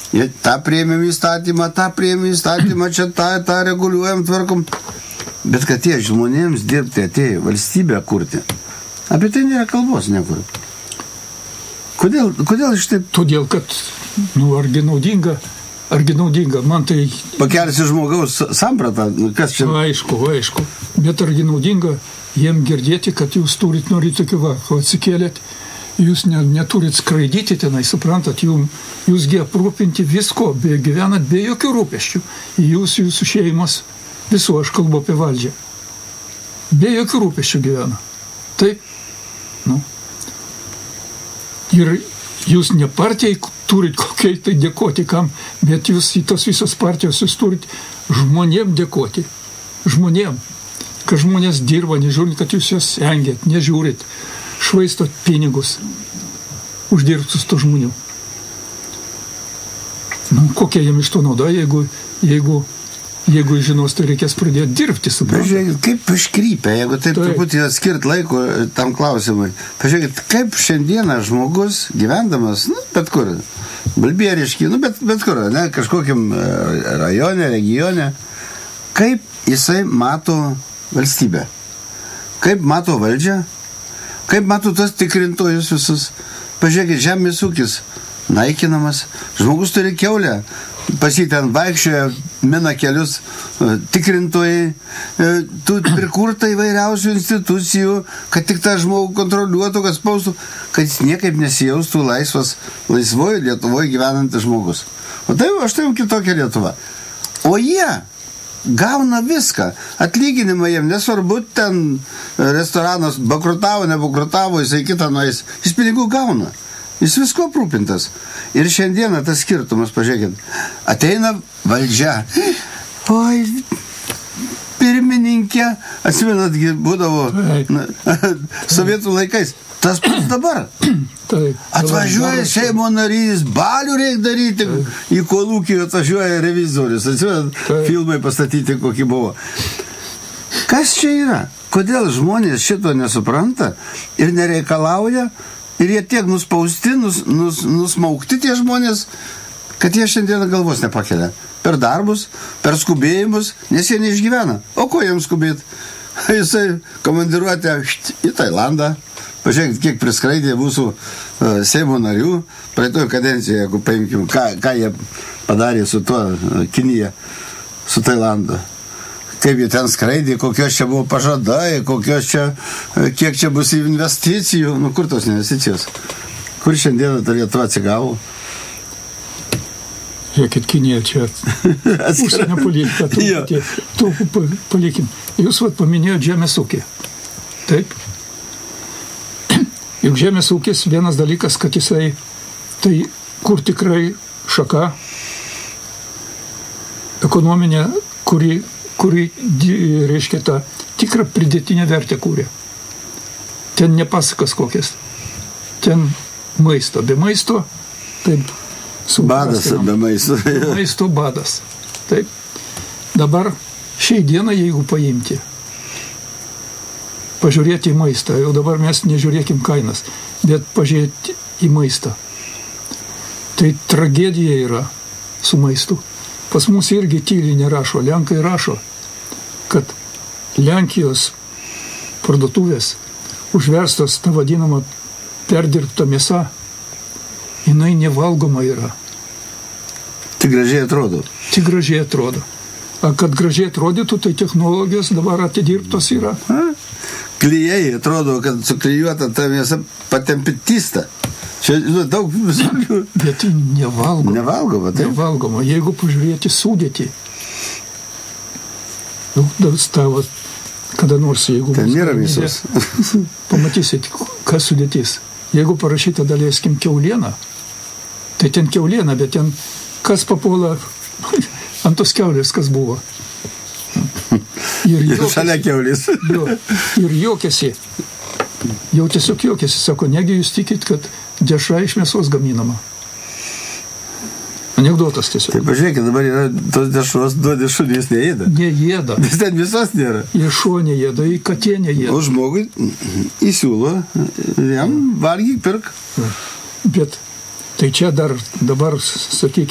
tą priėmėm įstatymą, čia tą reguliuojam, tvarkom. Bet kad tie žmonėms dirbti atėjo, valstybę kurti, apie tai nėra kalbos nekur. Kodėl iš taip? Todėl, kad, argi naudinga, man tai... Pakelsi žmogaus sampratą, kas čia... Aišku, bet argi naudinga jiem girdėti, kad jūs norit tokių atsikėlėt, jūs neturit skraidyti tenai, suprantat, jūsgi aprūpinti visko, gyvenat be jokių rūpesčių, jūsų šeimos, visų, aš kalbu apie valdžią, be jokių rūpesčių gyvena. Taip, ir jūs ne partijai turit kokiai tai dėkoti kam, bet jūs į tos visos partijos jūs turit žmonėm dėkoti. Žmonėm. Kad žmonės dirba, nežiūrint, kad jūs jas engėt, nežiūrit, švaistot pinigus, uždirbtus to žmonių. Kokia jam iš to nauda, jeigu žinos, tai reikės pradėti dirbti, suprantate. Pažiūrėkit, kaip iškrypia, jeigu taip truputį skirt laiko tam klausimui. Pažiūrėkit, kaip šiandieną žmogus gyvendamas, bet kur, Balbierišky, bet kur, kažkokiam rajone, regione, kaip jisai mato valstybę, kaip mato valdžią, kaip mato tas tikrintojus visus. Pažiūrėkit, žemės ūkis naikinamas, žmogus turi kiaulę, pas jį ten vaikščioja, mina kelius tikrintojai, prikurta įvairiausių institucijų, kad tik tą žmogų kontroliuotų, kad spaustų, kad jis niekaip nesijaustų laisvoje Lietuvoje gyvenantis žmogus. O tai aš tai jau kitokia Lietuva. O jie gauna viską. Atlyginimą jiem nesvarbu, ten restoranas bankrutavo, nebankrutavo, jisai kitą nueis. Jis pinigų gauna. Jis visko aprūpintas. Ir šiandieną tas skirtumas, pažiūrėkit, ateina valdžia. Oi, pirmininkė, atsimenatgi būdavo sovietų laikais. Tas pats dabar. Atvažiuoja Seimo narys, balių reikia daryti, į kolūkį atvažiuoja revizorius. Atsimenat, filmai pastatyti, kokį buvo. Kas čia yra? Kodėl žmonės šito nesupranta ir nereikalauja? Ir jie tiek nuspausti, nusmaukti tie žmonės, kad jie šiandieną galvos nepakelia. Per darbus, per skubėjimus, nes jie neišgyvena. O ko jiems skubėti? Jisai komandiruotė į Tailandą. Pažiūrėkit, kiek priskraidė mūsų Seimo narių praeitoje kadencijoje, jeigu paimkim, ką jie padarė su tuo Kinija, su Tailandu. Kaip jie ten skraidė, kokios čia buvo pažadai, kiek čia bus investicijų. Kur tos investicijos? Kur šiandieną ta Lietuva atsigavo? Žiūrėkit, Kinija čia užsienio politika. Palikim. Jūs paminėjote žemės ūkį. Taip? Juk žemės ūkis vienas dalykas, kad jisai, tai kur tikrai šaka ekonominė, kuri reiškia tą tikrą pridėtinę vertę kūrė. Ten nepasakas kokias. Ten maisto. Be maisto, taip. Badas be maisto. Maisto badas. Taip. Dabar šiai dieną, jeigu paimti, pažiūrėti į maistą, jau dabar mes nežiūrėkim kainas, bet pažiūrėti į maistą. Tai tragedija yra su maistu. Pas mus irgi tyliai nerašo, lenkai rašo, kad Lenkijos parduotuvės užverstas ta vadinama perdirbta mėsa, jinai nevalgoma yra. Tik gražiai atrodo. Tik gražiai atrodo. A kad gražiai atrodytų, tai technologijos dabar atidirbtos yra. Klijai atrodo, kad suklijuota ta mėsa patempitista. Čia daug visokių. Bet tai nevalgoma. Nevalgoma, taip? Nevalgoma. Jeigu pažiūrėti sudėtį, tavo, kada nors, jeigu... Ten nėra visos. Pamatysit, kas sudėtis. Jeigu parašyta, daleiskim, kiaulieną, tai ten kiauliena, bet ten kas papuola ant tos kiaulės, kas buvo. Ir šalia kiaulės. Ir juokiasi. Jau tiesiog juokiasi. Sako, negi jūs tikit, kad dešra iš mėsos gaminama. Anekdotas tiesiog. Tai pažiūrėkit, dabar yra tos dešros, duodi šunys neėda. Neėda. Vis ten visos nėra. Į šuo neėda, į katė neėda. O žmogui įsiūlo, jam valgyk, pirk. Bet tai čia dar dabar, sakykime,